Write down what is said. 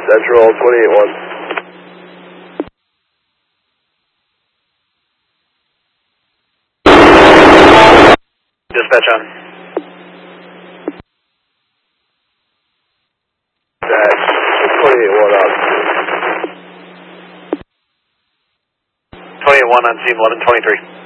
Central 28-1. Dispatch on. 28-1 on. 28-1 on scene 1123.